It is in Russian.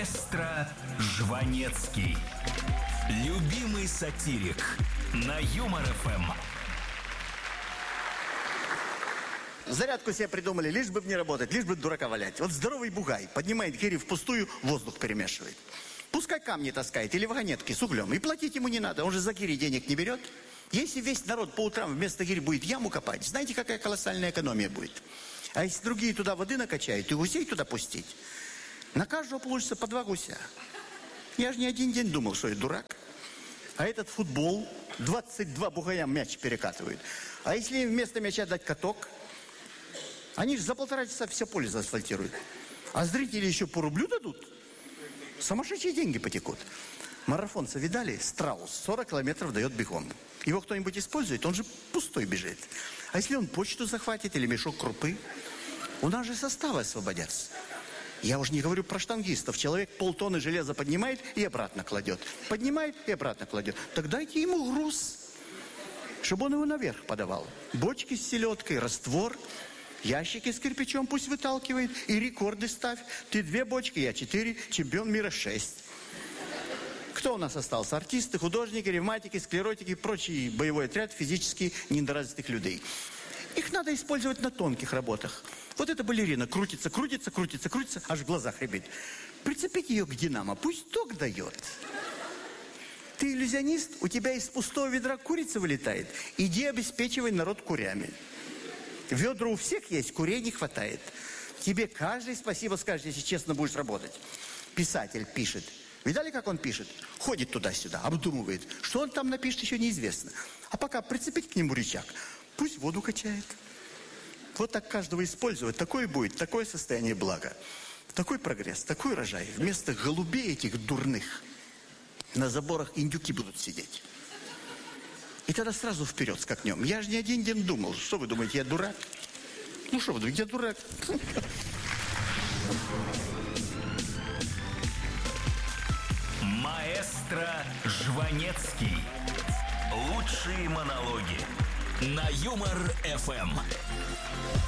Маэстро Жванецкий. Любимый сатирик на Юмор ФМ. Зарядку себе придумали, лишь бы не работать, лишь бы дурака валять. Вот здоровый бугай поднимает гири впустую, воздух перемешивает. Пускай камни таскает или вагонетки с углем. И платить ему не надо, он же за гири денег не берет. Если весь народ по утрам вместо гири будет яму копать, знаете, какая колоссальная экономия будет? А если другие туда воды накачают и гусей туда пустить, на каждого получится по 2 гуся. Я же не один день думал, что я дурак. А этот футбол 22 бугаям мяч перекатывает. А если им вместо мяча дать каток, они же за 1,5 часа все поле заасфальтируют. А зрители еще по рублю дадут. Сумасшедшие деньги потекут. Марафонца видали? Страус 40 километров дает бегом. Его кто-нибудь использует, он же пустой бежит. А если он почту захватит или мешок крупы? У нас же составы освободятся. Я уже не говорю про штангистов. Человек полтонны железа поднимает и обратно кладет. Поднимает и обратно кладет. Так дайте ему груз, чтобы он его наверх подавал. Бочки с селедкой, раствор, ящики с кирпичом пусть выталкивает. И рекорды ставь. Ты 2 бочки, я 4, чемпион мира 6. Кто у нас остался? Артисты, художники, ревматики, склеротики и прочий боевой отряд физически недоразвитых людей. Их надо использовать на тонких работах. Вот эта балерина крутится, крутится, крутится, крутится, аж в глазах рябит. Прицепите ее к динамо, пусть ток дает. Ты иллюзионист, у тебя из пустого ведра курица вылетает. Иди обеспечивай народ курями. Ведра у всех есть, курей не хватает. Тебе каждый спасибо скажет, если честно будешь работать. Писатель пишет. Видали, как он пишет? Ходит туда-сюда, обдумывает. Что он там напишет, еще неизвестно. А пока прицепить к нему рычаг, пусть воду качает. Вот так каждого использовать. Такое будет, такое состояние блага. Такой прогресс, такой урожай. Вместо голубей этих дурных на заборах индюки будут сидеть. И тогда сразу вперед скакнем. Я же не один день думал. Что вы думаете, я дурак? Ну что вы думаете, я дурак? Маэстро Жванецкий. Лучшие монологи на Юмор ФМ.